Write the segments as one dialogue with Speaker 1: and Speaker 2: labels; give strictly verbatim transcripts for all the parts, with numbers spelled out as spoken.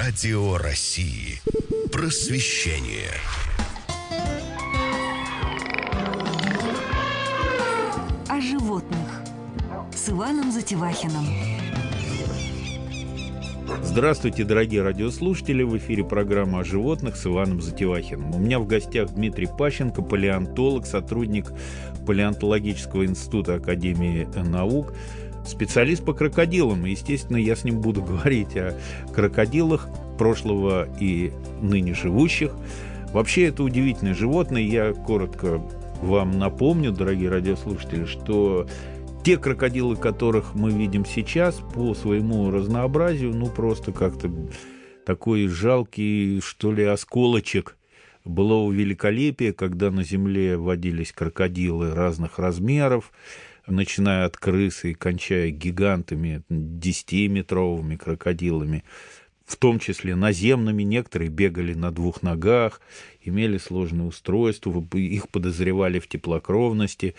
Speaker 1: Радио России. Просвещение.
Speaker 2: О животных с Иваном Затевахиным.
Speaker 3: Здравствуйте, дорогие радиослушатели! В эфире программа о животных с Иваном Затевахиным. У меня в гостях Дмитрий Пащенко, палеонтолог, сотрудник Палеонтологического института Академии наук, специалист по крокодилам. И, естественно, я с ним буду говорить о крокодилах прошлого и ныне живущих. Вообще, это удивительное животное. Я коротко вам напомню, дорогие радиослушатели, что те крокодилы, которых мы видим сейчас, по своему разнообразию, ну, просто как-то такой жалкий, что ли, осколочек былого великолепия, когда на Земле водились крокодилы разных размеров, начиная от крысы и кончая гигантами, десятиметровыми крокодилами, в том числе наземными. Некоторые бегали на двух ногах, имели сложное устройство, их подозревали в теплокровности,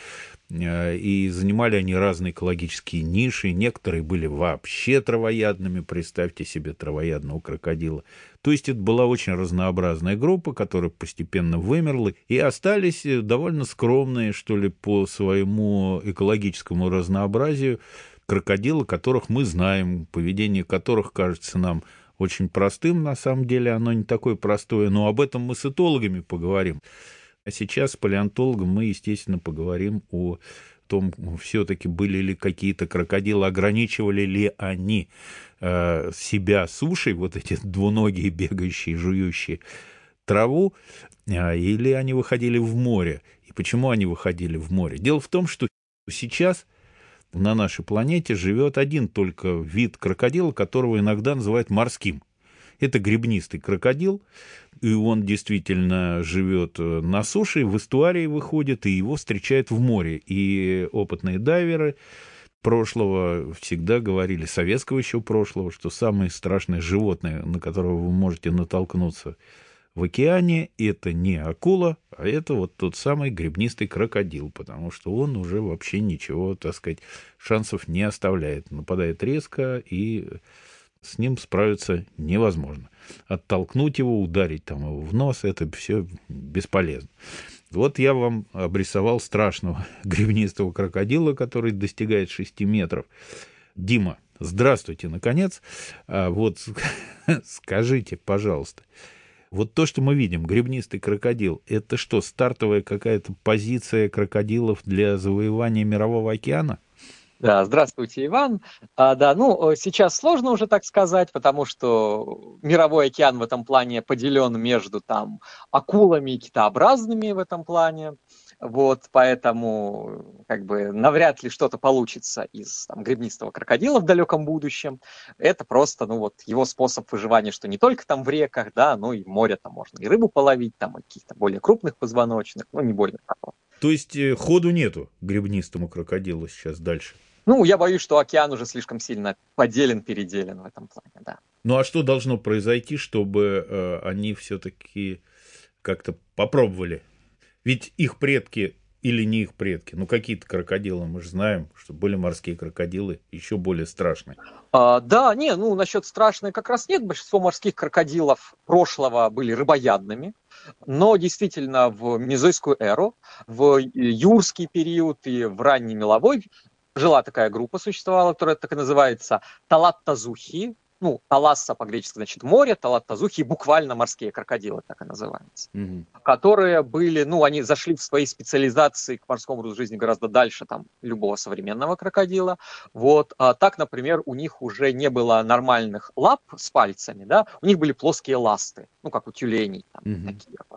Speaker 3: и занимали они разные экологические ниши. Некоторые были вообще травоядными, представьте себе травоядного крокодила. То есть это была очень разнообразная группа, которая постепенно вымерла, и остались довольно скромные, что ли, по своему экологическому разнообразию крокодилы, которых мы знаем, поведение которых кажется нам очень простым. На самом деле оно не такое простое, но об этом мы с этологами поговорим. А сейчас с палеонтологом мы, естественно, поговорим о том, все-таки были ли какие-то крокодилы, ограничивали ли они э, себя сушей, вот эти двуногие, бегающие, жующие траву, э, или они выходили в море. И почему они выходили в море? Дело в том, что сейчас на нашей планете живет один только вид крокодила, которого иногда называют морским. Это гребнистый крокодил, и он действительно живет на суше, в эстуарии выходит, и его встречают в море. И опытные дайверы прошлого всегда говорили, советского еще прошлого, что самое страшное животное, на которого вы можете натолкнуться в океане, это не акула, а это вот тот самый гребнистый крокодил, потому что он уже вообще ничего, так сказать, шансов не оставляет. Нападает резко, и с ним справиться невозможно. Оттолкнуть его, ударить там его в нос, это все бесполезно. Вот я вам обрисовал страшного гребнистого крокодила, который достигает шести метров. Дима, здравствуйте, наконец. А вот скажите, пожалуйста, вот то, что мы видим, гребнистый крокодил, это что, стартовая какая-то позиция крокодилов для завоевания Мирового океана?
Speaker 4: Да, здравствуйте, Иван. А, да, ну, сейчас сложно уже так сказать, потому что Мировой океан в этом плане поделен между там акулами и китообразными в этом плане. Вот, поэтому как бы навряд ли что-то получится из там, гребнистого крокодила в далеком будущем. Это просто, ну вот, его способ выживания, что не только там в реках, да, но и в море там можно и рыбу половить, там и каких-то более крупных позвоночных, но не более такого.
Speaker 3: То есть ходу нету гребнистому крокодилу сейчас дальше?
Speaker 4: Ну, я боюсь, что океан уже слишком сильно поделен, переделен в этом плане, да.
Speaker 3: Ну, а что должно произойти, чтобы э, они все-таки как-то попробовали? Ведь их предки или не их предки, ну, какие-то крокодилы, мы же знаем, что были морские крокодилы еще более страшные.
Speaker 4: А, да, не, ну, насчет страшной как раз нет. Большинство морских крокодилов прошлого были рыбоядными. Но действительно в мезойскую эру, в юрский период и в ранний меловой жила такая группа, существовала, которая так и называется талаттазухи. Ну, таласса по-гречески значит море, талаттазухи буквально морские крокодилы, так и называются. Mm-hmm. Которые были, ну, они зашли в своей специализации к морскому образу жизни гораздо дальше там любого современного крокодила. Вот. А так, например, у них уже не было нормальных лап с пальцами, да, у них были плоские ласты, ну, как у тюленей, там, mm-hmm. такие вот.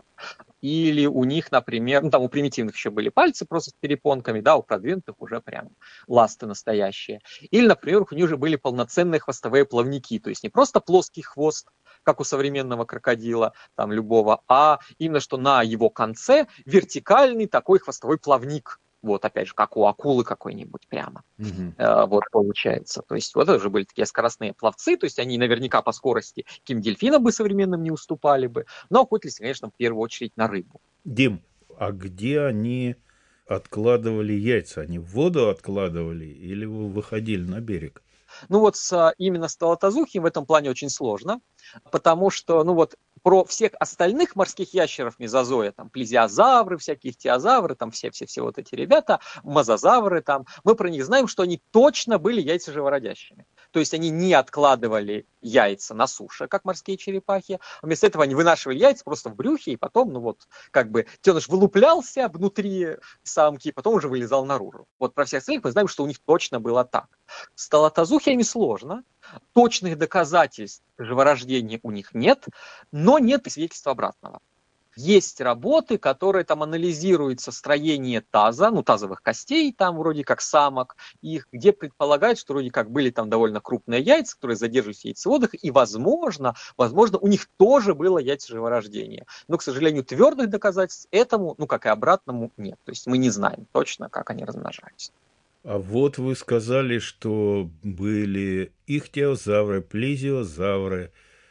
Speaker 4: Или у них, например, ну там у примитивных еще были пальцы просто с перепонками, да, у продвинутых уже прям ласты настоящие. Или, например, у них уже были полноценные хвостовые плавники, то есть не просто плоский хвост, как у современного крокодила, там любого, а именно что на его конце вертикальный такой хвостовой плавник. Вот, опять же, как у акулы какой-нибудь прямо. Mm-hmm. Э, вот, получается. То есть, вот это уже были такие скоростные пловцы, то есть, они наверняка по скорости каким дельфинам бы современным не уступали бы, но охотились, конечно, в первую очередь на рыбу.
Speaker 3: Дим, а где они откладывали яйца? Они в воду откладывали или вы выходили на берег?
Speaker 4: Ну вот с, именно с Талатозухи в этом плане очень сложно, потому что, ну вот, про всех остальных морских ящеров мезозоя, там, плезиозавры, всякие ихтиозавры, там, все-все-все вот эти ребята, мозазавры, там, мы про них знаем, что они точно были яйцеживородящими. То есть они не откладывали яйца на суше, как морские черепахи, а вместо этого они вынашивали яйца просто в брюхе, и потом, ну вот, как бы, теныш вылуплялся внутри самки, и потом уже вылезал наружу. Вот про всех остальных мы знаем, что у них точно было так. С талатозухиями сложно, точных доказательств живорождения у них нет, но нет и свидетельства обратного. Есть работы, которые там анализируют строение таза, ну, тазовых костей, там вроде как самок, их, где предполагают, что вроде как были там довольно крупные яйца, которые задерживались в яйцеводах, и, возможно, возможно, у них тоже было яйцеживорождение. Но, к сожалению, твердых доказательств этому, ну, как и обратному, нет. То есть мы не знаем точно, как они размножались.
Speaker 3: А вот вы сказали, что были ихтиозавры, плезиозавры,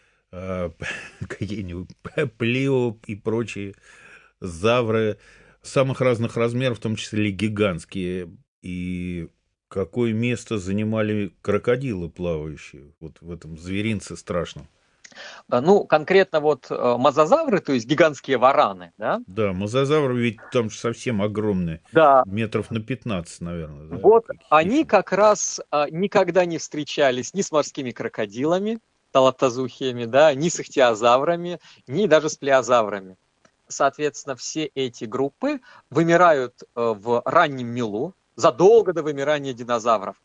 Speaker 3: какие-нибудь плио и прочие завры самых разных размеров, в том числе гигантские. И какое место занимали крокодилы плавающие вот в этом зверинце страшном?
Speaker 4: Ну, конкретно вот мозазавры, то есть гигантские вараны, да?
Speaker 3: Да, мозазавры ведь там же совсем огромные,
Speaker 4: да.
Speaker 3: метров на пятнадцать, наверное. Да?
Speaker 4: Вот они как раз никогда не встречались ни с морскими крокодилами, талатозухиями, да, ни с ихтиозаврами, ни даже с плеозаврами. Соответственно, все эти группы вымирают в раннем мелу, задолго до вымирания динозавров.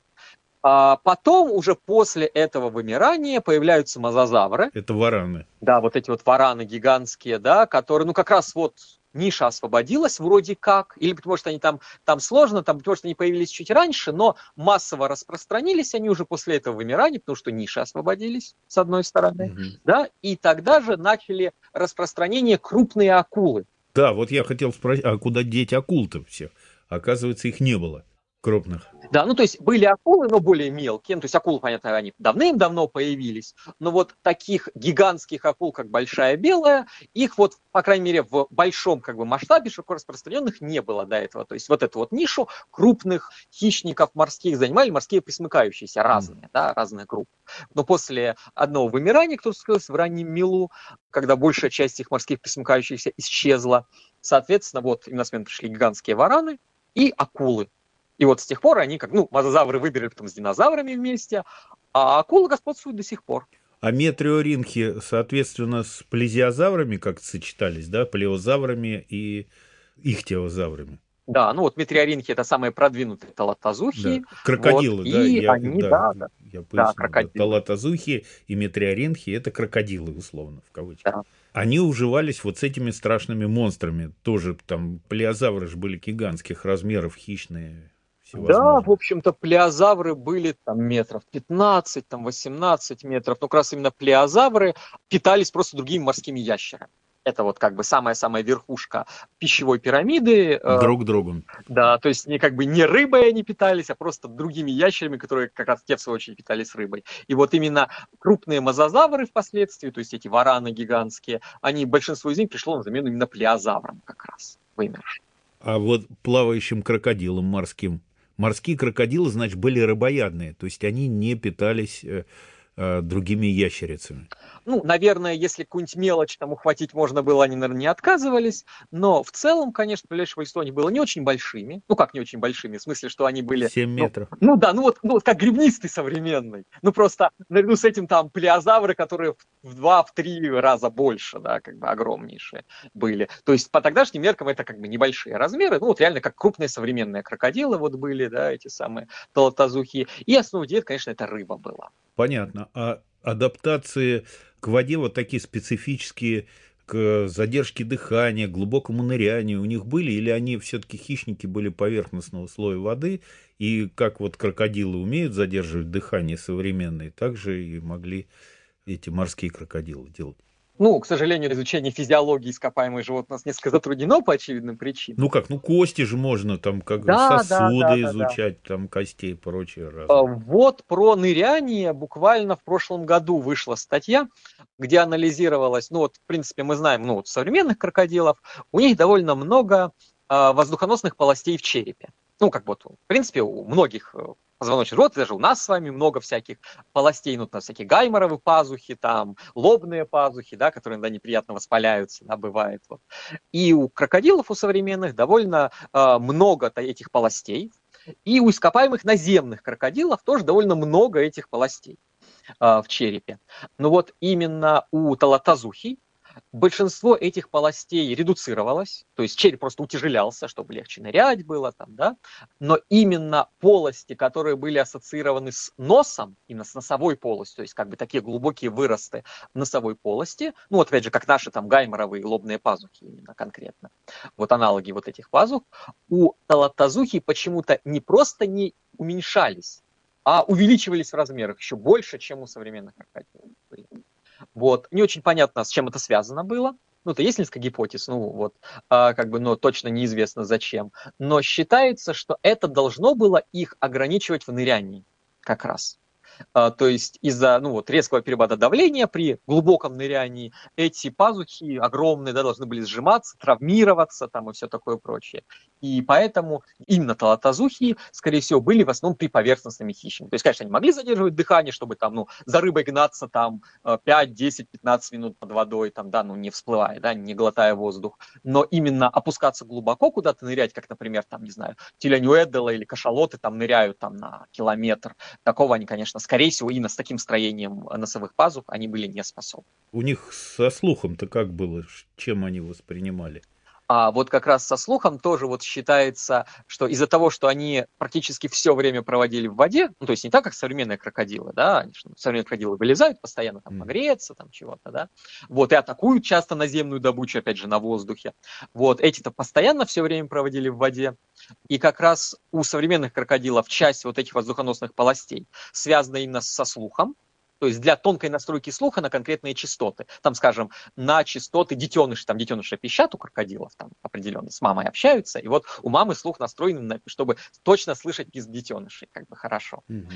Speaker 4: А потом, уже после этого вымирания, появляются мозазавры.
Speaker 3: Это вараны.
Speaker 4: Да, вот эти вот вараны гигантские, да, которые, ну, как раз вот ниша освободилась вроде как, или, быть может, они там, там сложно, там, быть может, они появились чуть раньше, но массово распространились они уже после этого вымирания, потому что ниши освободились, с одной стороны, угу. да, и тогда же начали распространение крупные акулы.
Speaker 3: Да, вот я хотел спросить, а куда деть акул-то всех? Оказывается, их не было. Крупных.
Speaker 4: Да, ну то есть были акулы, но более мелкие. Ну, то есть акулы, понятно, они давным-давно появились. Но вот таких гигантских акул, как большая белая, их вот, по крайней мере, в большом как бы масштабе широко распространенных не было до этого. То есть вот эту вот нишу крупных хищников морских занимали морские пресмыкающиеся, разные, mm. да, разные группы. Но после одного вымирания, кто сказался в раннем мелу, когда большая часть их морских пресмыкающихся исчезла, соответственно, вот им на смену пришли гигантские вараны и акулы. И вот с тех пор они, как, ну, мозазавры выбрали потом с динозаврами вместе, а акулы господствуют до сих пор.
Speaker 3: А метриоринхи, соответственно, с плезиозаврами как-то сочетались, да, плеозаврами и ихтиозаврами?
Speaker 4: Да, ну вот метриоринхи – это самые продвинутые талатозухи.
Speaker 3: Да. Крокодилы,
Speaker 4: вот,
Speaker 3: да,
Speaker 4: и
Speaker 3: я,
Speaker 4: они,
Speaker 3: да,
Speaker 4: да,
Speaker 3: я поясню.
Speaker 4: Да, крокодилы.
Speaker 3: Да, талатозухи и метриоринхи – это крокодилы, условно, в кавычках.
Speaker 4: Да.
Speaker 3: Они уживались вот с этими страшными монстрами. Тоже там плеозавры же были гигантских размеров, хищные.
Speaker 4: Да, в общем-то, плеозавры были там метров пятнадцать, там восемнадцать метров. Но как раз именно плеозавры питались просто другими морскими ящерами. Это вот как бы самая-самая верхушка пищевой пирамиды.
Speaker 3: Друг другом.
Speaker 4: Да, то есть не как бы не рыбой они питались, а просто другими ящерами, которые как раз те, в свою очередь, питались рыбой. И вот именно крупные мозазавры впоследствии, то есть эти вараны гигантские, они, большинство из них пришло на замену именно плеозаврам как раз, вымершим.
Speaker 3: А вот плавающим крокодилам морским, морские крокодилы, значит, были рыбоядные, то есть они не питались э, э, другими ящерицами.
Speaker 4: Ну, наверное, если какую-нибудь мелочь там ухватить можно было, они, наверное, не отказывались. Но в целом, конечно, ближайшее большинство они было не очень большими. Ну, как не очень большими, в смысле, что они были...
Speaker 3: семь метров.
Speaker 4: Ну, ну да, ну вот, ну вот как гребнистый современный. Ну, просто наряду с этим там плеозавры, которые в два-три раза больше, да, как бы огромнейшие были. То есть по тогдашним меркам это как бы небольшие размеры. Ну, вот реально как крупные современные крокодилы вот были, да, эти самые талатозухи. И основной диет, конечно, это рыба была.
Speaker 3: Понятно. А адаптации к воде вот такие специфические, к задержке дыхания, к глубокому нырянию у них были? Или они все-таки хищники были поверхностного слоя воды, и как вот крокодилы умеют задерживать дыхание современные, так же и могли эти морские крокодилы делать?
Speaker 4: Ну, к сожалению, изучение физиологии ископаемых животных у нас несколько затруднено по очевидным причинам.
Speaker 3: Ну как, ну кости же можно, там как
Speaker 4: да,
Speaker 3: сосуды
Speaker 4: да, да,
Speaker 3: изучать,
Speaker 4: да.
Speaker 3: там костей и прочее разное.
Speaker 4: Вот про ныряние буквально в прошлом году вышла статья, где анализировалось, ну вот, в принципе, мы знаем, ну вот современных крокодилов, у них довольно много э, воздухоносных полостей в черепе. Ну, как вот, в принципе, у многих позвоночный живот, даже у нас с вами много всяких полостей, ну, там всякие гайморовые пазухи, там лобные пазухи, да, которые иногда неприятно воспаляются, да, бывает. Вот. И у крокодилов, у современных, довольно э, много этих полостей, и у ископаемых наземных крокодилов тоже довольно много этих полостей э, в черепе. Но вот именно у талатазухий большинство этих полостей редуцировалось, то есть череп просто утяжелялся, чтобы легче нырять было там, да, но именно полости, которые были ассоциированы с носом, именно с носовой полостью, то есть как бы такие глубокие выросты в носовой полости, ну вот опять же, как наши там гайморовые лобные пазухи именно конкретно, вот аналоги вот этих пазух, у талатазухи почему-то не просто не уменьшались, а увеличивались в размерах еще больше, чем у современных крокодилов. Вот. Не очень понятно, с чем это связано было. Ну, то есть несколько гипотез, ну, вот, а, как бы, но точно неизвестно зачем. Но считается, что это должно было их ограничивать в нырянии как раз. А, то есть из-за, ну, вот, резкого перепада давления при глубоком нырянии эти пазухи огромные, да, должны были сжиматься, травмироваться там и все такое прочее. И поэтому именно талатазухи, скорее всего, были в основном приповерхностными хищниками. То есть, конечно, они могли задерживать дыхание, чтобы там, ну, за рыбой гнаться там пять, десять, пятнадцать минут под водой, там, да, ну, не всплывая, да, не глотая воздух. Но именно опускаться глубоко куда-то нырять, как, например, там, не знаю, тюлень-уэддела или кашалоты там ныряют там на километр, такого они, конечно, скорее всего, именно с таким строением носовых пазух они были не способны.
Speaker 3: У них со слухом-то как было? Чем они воспринимали?
Speaker 4: А вот как раз со слухом тоже вот считается, что из-за того, что они практически все время проводили в воде, ну, то есть не так, как современные крокодилы, да, они, что, современные крокодилы вылезают постоянно там погреться, там чего-то, да, вот, и атакуют часто наземную добычу, опять же, на воздухе. Вот, эти-то постоянно все время проводили в воде, и как раз у современных крокодилов часть вот этих воздухоносных полостей связана именно со слухом, то есть для тонкой настройки слуха на конкретные частоты. Там, скажем, на частоты детеныши, там детеныши пищат у крокодилов, там определенно с мамой общаются, и вот у мамы слух настроен, чтобы точно слышать писк детенышей, как бы хорошо. Mm-hmm.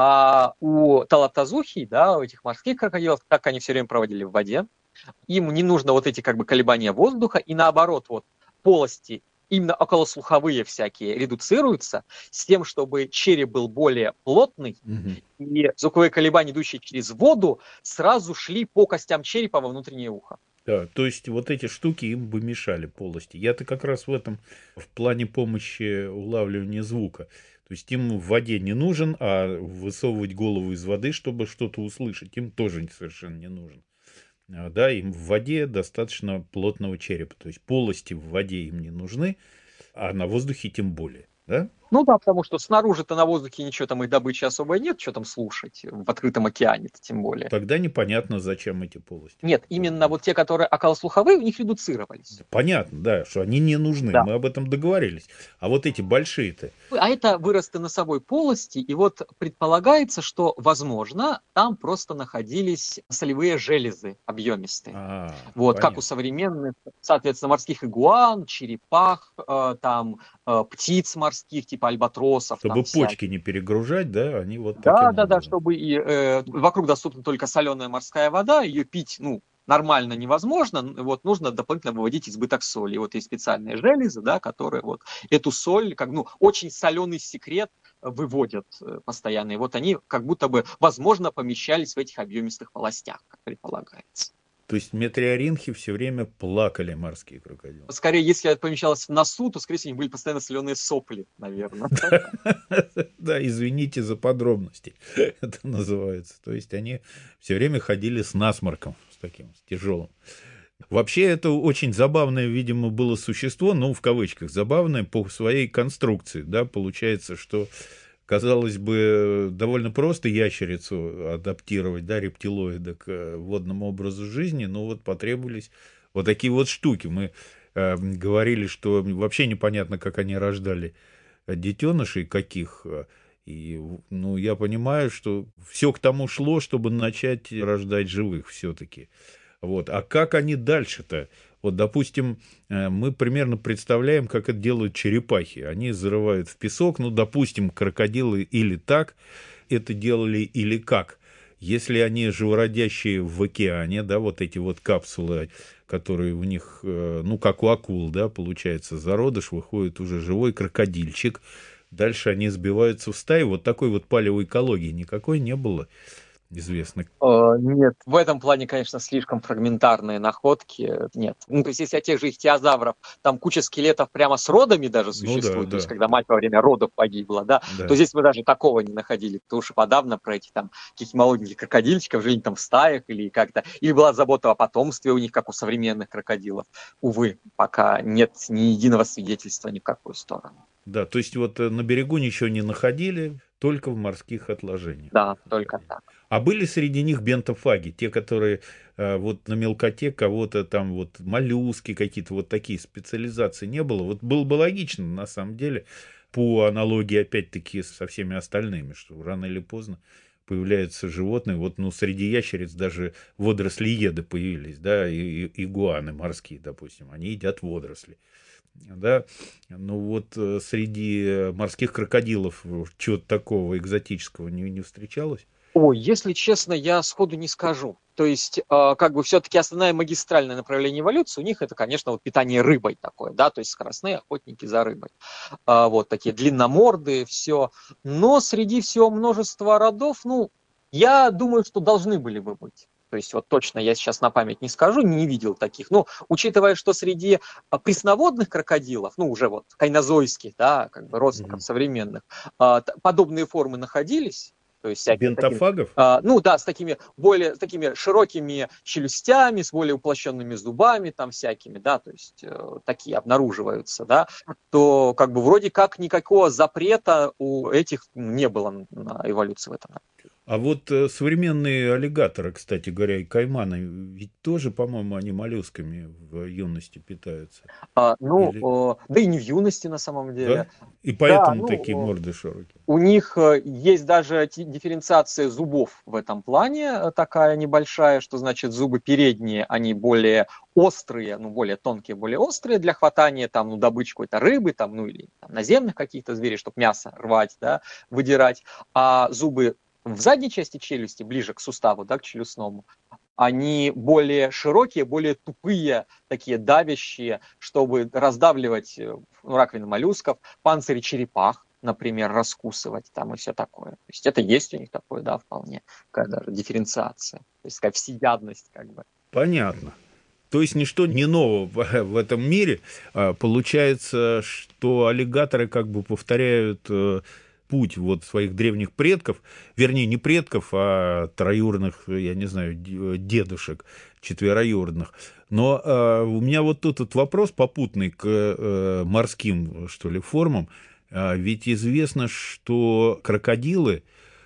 Speaker 4: А у талатазухий, да, у этих морских крокодилов, так они все время проводили в воде, им не нужно вот эти как бы колебания воздуха, и наоборот, вот полости именно околослуховые всякие редуцируются с тем, чтобы череп был более плотный, mm-hmm. и звуковые колебания, идущие через воду, сразу шли по костям черепа во внутреннее ухо.
Speaker 3: Да, то есть вот эти штуки им бы мешали полости. Я-то как раз в этом, в плане помощи улавливания звука. То есть им в воде не нужен, а высовывать голову из воды, чтобы что-то услышать, им тоже совершенно не нужен. Да, им в воде достаточно плотного черепа. То есть полости в воде им не нужны, а на воздухе тем более. Да?
Speaker 4: Ну да, потому что снаружи-то на воздухе ничего там и добычи особой нет, что там слушать в открытом океане-то тем более.
Speaker 3: Тогда непонятно, зачем эти полости.
Speaker 4: Нет, именно вот те, которые околослуховые, у них редуцировались.
Speaker 3: Понятно, да, что они не нужны, да. Мы об этом договорились. А вот эти большие-то...
Speaker 4: А это выросты носовой полости, и вот предполагается, что, возможно, там просто находились солевые железы объемистые. А, вот, понятно. Как у современных, соответственно, морских игуан, черепах, э, там, э, птиц морских, типа альбатросов.
Speaker 3: Чтобы почки всякие. Не перегружать, да, они вот
Speaker 4: да,
Speaker 3: таким
Speaker 4: да,
Speaker 3: образом.
Speaker 4: Да, чтобы и, э, вокруг доступна только соленая морская вода, ее пить, ну, нормально невозможно, вот нужно дополнительно выводить избыток соли. И вот есть специальные железы, да, которые вот эту соль, как, ну, очень соленый секрет выводят постоянно. И вот они как будто бы, возможно, помещались в этих объемистых полостях, как предполагается.
Speaker 3: То есть метриоринхи все время плакали, морские крокодилы.
Speaker 4: Скорее, если это помещалось в носу, то, скорее всего, у них были постоянно соленые сопли, наверное.
Speaker 3: Да, извините за подробности, это называется. То есть они все время ходили с насморком, с таким, с тяжелым. Вообще, это очень забавное, видимо, было существо, ну, в кавычках, забавное по своей конструкции, да, получается, что... Казалось бы, довольно просто ящерицу адаптировать, да, рептилоида к водному образу жизни, но вот потребовались вот такие вот штуки. Мы э, говорили, что вообще непонятно, как они рождали детенышей, каких. И, ну, я понимаю, что все к тому шло, чтобы начать рождать живых все-таки. Вот. А как они дальше-то? Вот, допустим, мы примерно представляем, как это делают черепахи. Они зарывают в песок, ну, допустим, крокодилы или так это делали, или как. Если они живородящие в океане, да, вот эти вот капсулы, которые у них, ну, как у акул, да, получается, зародыш, выходит уже живой крокодильчик, дальше они сбиваются в стаи. Вот такой вот палеоэкологии никакой не было известно.
Speaker 4: Э, Нет, в этом плане, конечно, слишком фрагментарные находки. Нет. Ну, то есть, если от тех же ихтиозавров, там куча скелетов прямо с родами даже
Speaker 3: Ну
Speaker 4: существует,
Speaker 3: да,
Speaker 4: то есть,
Speaker 3: да,
Speaker 4: когда мать во время родов погибла, да,
Speaker 3: да.
Speaker 4: то здесь мы даже такого не находили. То уж и подавно про эти там каких-то молоденьких крокодильчиков, жили там в стаях или как-то. Или была забота о потомстве у них, как у современных крокодилов. Увы, пока нет ни единого свидетельства ни в какую сторону.
Speaker 3: Да, то есть вот э, на берегу ничего не находили, только в морских отложениях.
Speaker 4: Да, только так.
Speaker 3: А были среди них бентофаги, те, которые э, вот на мелкоте кого-то там вот моллюски какие-то, вот такие специализации не было. Вот было бы логично, на самом деле, по аналогии опять-таки со всеми остальными, что рано или поздно появляются животные. Вот, ну, среди ящериц даже водорослиеды появились, да, и, и игуаны морские, допустим, они едят водоросли. Да, ну вот э, среди морских крокодилов чего-то такого экзотического не, не встречалось?
Speaker 4: Ой, если честно, я сходу не скажу. То есть, э, как бы все-таки основное магистральное направление эволюции у них это, конечно, вот питание рыбой такое, да, то есть скоростные охотники за рыбой. А, вот такие длинномордые, все. Но среди всего множества родов, ну, я думаю, что должны были бы быть. То есть вот точно я сейчас на память не скажу, не видел таких. Но учитывая, что среди а, пресноводных крокодилов, ну уже вот кайнозойских, да, как бы родственников
Speaker 3: Мгм.
Speaker 4: современных, а, т- подобные формы находились. То есть всякие такие,
Speaker 3: Бентофагов?
Speaker 4: а, ну да, с такими более с такими широкими челюстями, с более уплощенными зубами, там всякими, да, то есть э, такие обнаруживаются, да, то как бы вроде как никакого запрета у этих не было на эволюцию в этом.
Speaker 3: А вот э, современные аллигаторы, кстати говоря, и кайманы, ведь тоже, по-моему, они моллюсками в юности питаются.
Speaker 4: А, ну,
Speaker 3: Или...
Speaker 4: о, да и не в юности на самом
Speaker 3: Да?
Speaker 4: деле.
Speaker 3: И
Speaker 4: Да,
Speaker 3: поэтому
Speaker 4: ну,
Speaker 3: такие
Speaker 4: о,
Speaker 3: морды широкие.
Speaker 4: у них э, есть даже ти- дифференциация зубов в этом плане э, такая небольшая, что значит зубы передние, они более острые, ну, более тонкие, более острые для хватания там, ну, добычи какой-то рыбы, там, ну, или там, наземных каких-то зверей, чтобы мясо рвать, да, выдирать. А зубы в задней части челюсти, ближе к суставу, да, к челюстному, они более широкие, более тупые, такие давящие, чтобы раздавливать э, ну, раковины моллюсков, панцири черепах, например, раскусывать там и все такое. То есть это есть у них такое, да, вполне, какая даже дифференциация, то есть такая всеядность как бы.
Speaker 3: Понятно. То есть ничто не нового в, в этом мире. А, получается, что аллигаторы как бы повторяют э, путь вот своих древних предков, вернее, не предков, а троюродных, я не знаю, дедушек, четвероюродных. Но э, у меня вот тут вот вопрос попутный к э, морским, что ли, формам. А, ведь известно, что крокодилы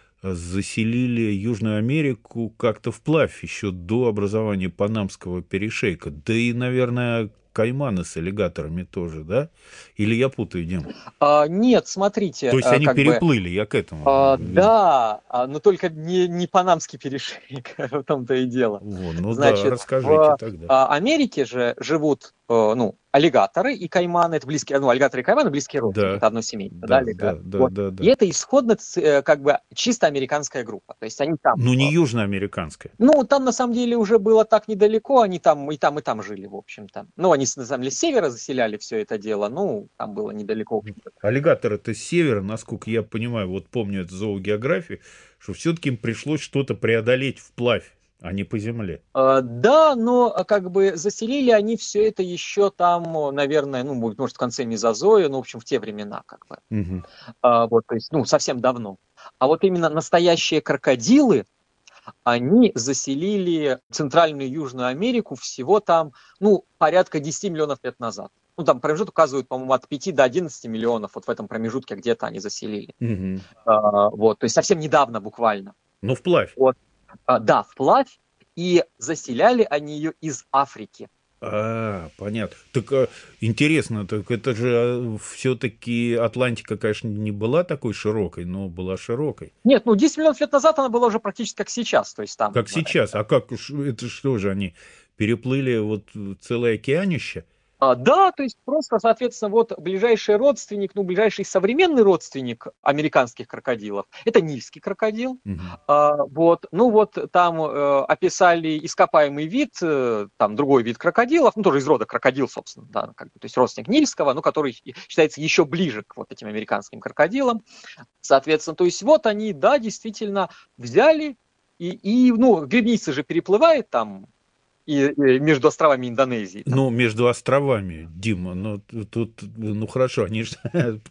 Speaker 3: заселили Южную Америку как-то вплавь еще до образования Панамского перешейка. Да и, наверное, кайманы с аллигаторами тоже, да? Или я путаю, Дим?
Speaker 4: А, нет, смотрите,
Speaker 3: То есть
Speaker 4: а,
Speaker 3: они
Speaker 4: как бы,
Speaker 3: переплыли, я к этому.
Speaker 4: а,
Speaker 3: веду.
Speaker 4: да, а, но только не, не Панамский перешейк, в том-то и дело.
Speaker 3: Вон, ну да,
Speaker 4: Значит,
Speaker 3: расскажите
Speaker 4: в
Speaker 3: тогда.
Speaker 4: а, Америке же живут э, ну, аллигаторы и кайманы, это близкие, ну, аллигаторы и кайманы близкие родственники,
Speaker 3: Да,
Speaker 4: это одно семейство, да,
Speaker 3: да,
Speaker 4: аллигатор.
Speaker 3: да, да,
Speaker 4: Вот.
Speaker 3: да, да.
Speaker 4: И это исходно ц- э, как бы чисто американская группа, то есть они там,
Speaker 3: Ну, не
Speaker 4: э,
Speaker 3: южноамериканская.
Speaker 4: ну, там на самом деле уже было так недалеко, они там и там, и там жили, в общем-то. Ну, они на самом деле с севера заселяли все это дело, ну, там было недалеко. в общем-то.
Speaker 3: Аллигатор это с севера, насколько я понимаю, вот помню это зоогеографии, что все-таки им пришлось что-то преодолеть вплавь, а не по земле.
Speaker 4: Э, Да, но э, как бы заселили они все это еще там, э, наверное, ну, может, в конце мезозоя, ну, в общем, в те времена, как бы.
Speaker 3: Мгм.
Speaker 4: А, вот, то есть, ну, совсем давно. А вот именно настоящие крокодилы, они заселили Центральную и Южную Америку всего там, ну, порядка десять миллионов лет назад. Ну, там промежуток указывают, по-моему, от пяти до одиннадцати миллионов, вот в этом промежутке где-то они заселили.
Speaker 3: Мгм.
Speaker 4: А, вот, то есть совсем недавно буквально.
Speaker 3: Ну, вплавь.
Speaker 4: Вот. А, да, вплавь, и заселяли они ее из Африки.
Speaker 3: А, понятно. Так а, интересно, так это же все-таки Атлантика, конечно, не была такой широкой, но была широкой.
Speaker 4: Нет, ну десять миллионов лет назад она была уже практически как сейчас, то есть там...
Speaker 3: Как
Speaker 4: э,
Speaker 3: сейчас. А как уж это что же они переплыли вот целое океанище?
Speaker 4: А, да, то есть просто, соответственно, вот ближайший родственник, ну, ближайший современный родственник американских крокодилов, это нильский крокодил.
Speaker 3: Мгм.
Speaker 4: А, вот, ну вот там э, описали ископаемый вид, э, там другой вид крокодилов, ну тоже из рода крокодил, собственно, да, как бы, то есть родственник нильского, ну который считается еще ближе к вот этим американским крокодилам. Соответственно, то есть вот они, да, действительно взяли и, и ну, гребница же переплывает там и, и между островами Индонезии. Там.
Speaker 3: Ну, между островами, Дима, ну тут, ну хорошо, они же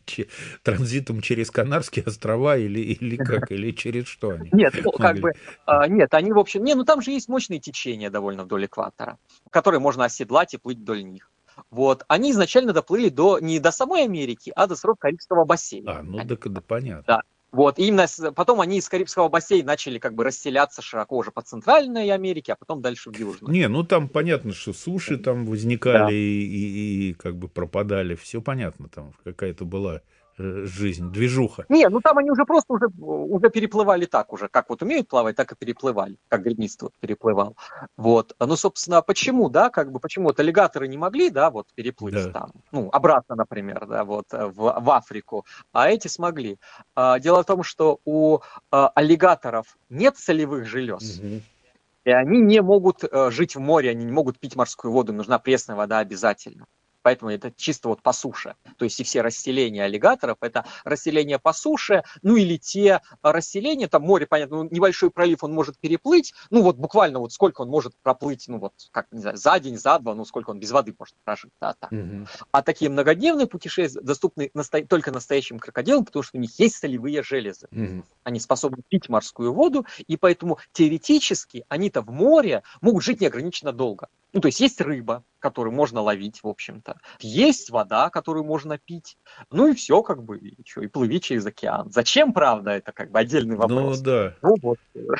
Speaker 3: транзитом через Канарские острова или, или как, или через что они?
Speaker 4: Нет, ну, как
Speaker 3: могли?
Speaker 4: бы, а, нет, они, в общем, не, ну там же есть мощные течения довольно вдоль экватора, которые можно оседлать и плыть вдоль них. Вот, они изначально доплыли до, не до самой Америки, а до срок Карибского бассейна.
Speaker 3: А, ну да, да, понятно.
Speaker 4: Да. Вот, и именно с- потом они из Карибского бассейна начали как бы расселяться широко уже по Центральной Америке, а потом дальше в Южную.
Speaker 3: Не, ну там понятно, что суши там возникали и, и- и как бы пропадали, все понятно, там какая-то была э, жизнь, движуха.
Speaker 4: Не, ну там они уже просто уже, уже переплывали так уже, как вот умеют плавать, так и переплывали, как гребница вот переплывал. Вот, ну, собственно, почему, да, как бы, почему вот аллигаторы не могли, да, вот переплыть
Speaker 3: Да.
Speaker 4: там, ну, обратно, например, да, вот, э, в, в Африку, а эти смогли. А, дело в том, что у а, аллигаторов нет солевых желез,
Speaker 3: Мгм.
Speaker 4: и они не могут э, жить в море, они не могут пить морскую воду, нужна пресная вода обязательно. Поэтому это чисто вот по суше. То есть и все расселения аллигаторов – это расселение по суше, ну или те расселения, там море, понятно, ну, небольшой пролив он может переплыть, ну вот буквально вот сколько он может проплыть, ну вот как, не знаю, за день, за два, ну сколько он без воды может прожить, да, так.
Speaker 3: Мгм.
Speaker 4: А такие многодневные путешествия доступны насто- только настоящим крокодилам, потому что у них есть солевые железы.
Speaker 3: Мгм.
Speaker 4: Они способны пить морскую воду, и поэтому теоретически они-то в море могут жить неограниченно долго. Ну, то есть есть рыба, которую можно ловить, в общем-то. Есть вода, которую можно пить. Ну и все, как бы, и, чё, и плыви через океан. Зачем, правда, это как бы отдельный
Speaker 3: Ну
Speaker 4: вопрос.
Speaker 3: да.
Speaker 4: Ну вот,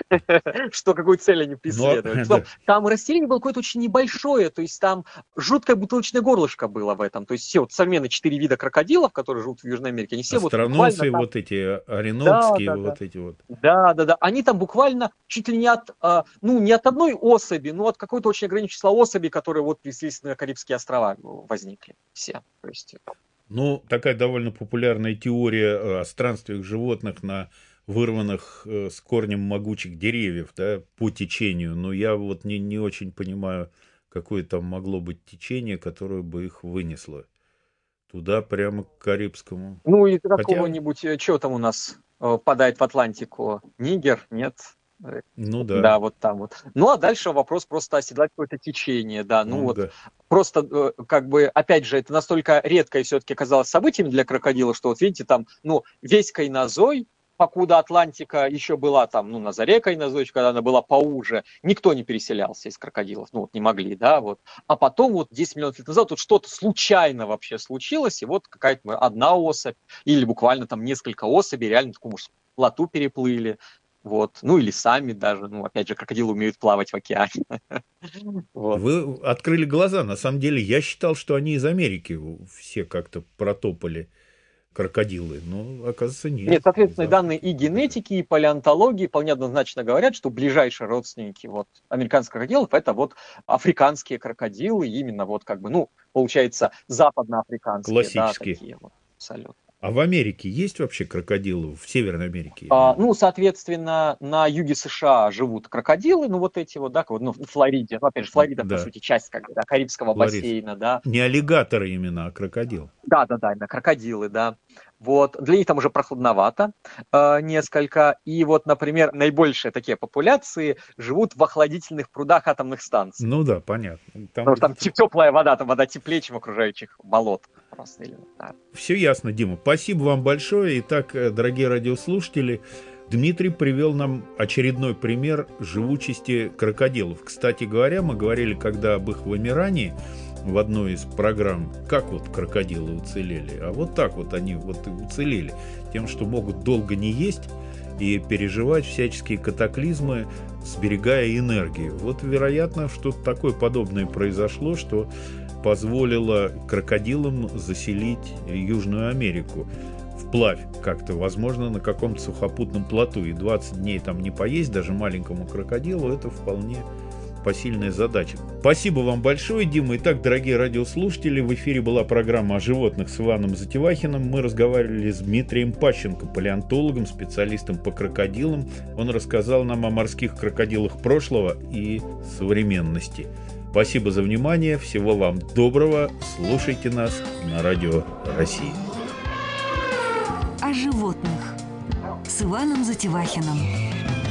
Speaker 4: что какую цель они
Speaker 3: Ну,
Speaker 4: преследуют.
Speaker 3: да.
Speaker 4: Там, там расселение было какое-то очень небольшое, то есть там жуткое бутылочное горлышко было в этом. То есть все вот современные четыре вида крокодилов, которые живут в Южной Америке, они все вот буквально
Speaker 3: Остроносые
Speaker 4: там.
Speaker 3: вот эти,
Speaker 4: Да,
Speaker 3: оренокские
Speaker 4: да, да.
Speaker 3: вот эти вот.
Speaker 4: Да, да, да. Они там буквально чуть ли не от, а, ну, не от одной особи, но от какой-то очень ограниченного числа особей, которые вот прислись на Карибские острова, ну, возникли все. То есть,
Speaker 3: Ну, такая довольно популярная теория э, о странствиях животных на вырванных э, с корнем могучих деревьев, да, по течению. Но я вот не, не очень понимаю, какое там могло быть течение, которое бы их вынесло туда, прямо к Карибскому.
Speaker 4: ну, и
Speaker 3: Хотя,
Speaker 4: какого-нибудь, э, что там у нас э, впадает в Атлантику? Нигер? Нет? Э,
Speaker 3: ну
Speaker 4: Да,
Speaker 3: да,
Speaker 4: вот там вот. Ну, а дальше вопрос просто оседлать какое-то течение, да. Ну, вот
Speaker 3: ага.
Speaker 4: просто, э, как бы, опять же, это настолько редкое все-таки оказалось событием для крокодила, что вот видите, там, ну, весь Кайнозой, покуда Атлантика еще была там, ну, на заре Кайнозой, когда она была поуже, никто не переселялся из крокодилов, ну, вот не могли, да, вот. А потом вот десять миллионов лет назад вот что-то случайно вообще случилось, и вот какая-то одна особь, или буквально там несколько особей реально такую, может, плоту переплыли, вот, ну, или сами даже, ну, опять же, крокодилы умеют плавать в океане. Вот.
Speaker 3: Вы открыли глаза. На самом деле, я считал, что они из Америки все как-то протопали, крокодилы. Но, оказывается, нет.
Speaker 4: Нет, соответственно,
Speaker 3: Из
Speaker 4: данные
Speaker 3: Африки.
Speaker 4: и генетики, и палеонтологии вполне однозначно говорят, что ближайшие родственники вот американских крокодилов это вот африканские крокодилы, именно вот как бы, ну, получается, западноафриканские, да,
Speaker 3: Классические.
Speaker 4: такие вот, абсолютно.
Speaker 3: А в Америке есть вообще крокодилы? В Северной Америке?
Speaker 4: А, ну, соответственно, на юге США живут крокодилы, ну, вот эти вот, да, вот, ну, в Флориде, ну, опять же, Флорида,
Speaker 3: Да.
Speaker 4: по сути, часть, как бы, да, Карибского
Speaker 3: Флорида.
Speaker 4: бассейна, да.
Speaker 3: Не аллигаторы именно, а крокодил.
Speaker 4: Да, да, да, именно крокодилы, да. Вот, для них там уже прохладновато э, несколько. И вот, например, наибольшие такие популяции живут в охладительных прудах атомных станций.
Speaker 3: Ну да, понятно. Там
Speaker 4: Потому что там теплая вода, там вода теплее, чем в окружающих болот. Просто, или, да.
Speaker 3: все ясно, Дима. Спасибо вам большое. Итак, дорогие радиослушатели, Дмитрий привел нам очередной пример живучести крокодилов. Кстати говоря, мы говорили, когда об их вымирании в одной из программ, как вот крокодилы уцелели. А вот так вот они вот и уцелели. Тем, что могут долго не есть и переживать всяческие катаклизмы, сберегая энергию. Вот, вероятно, что-то такое подобное произошло, что позволило крокодилам заселить Южную Америку вплавь как-то, возможно, на каком-то сухопутном плоту. И двадцать дней там не поесть даже маленькому крокодилу, это вполне непосильная задача. Спасибо вам большое, Дима. Итак, дорогие радиослушатели, в эфире была программа о животных с Иваном Затевахиным. Мы разговаривали с Дмитрием Пащенко, палеонтологом, специалистом по крокодилам. Он рассказал нам о морских крокодилах прошлого и современности. Спасибо за внимание, всего вам доброго, слушайте нас на Радио России.
Speaker 2: О животных с Иваном Затевахиным.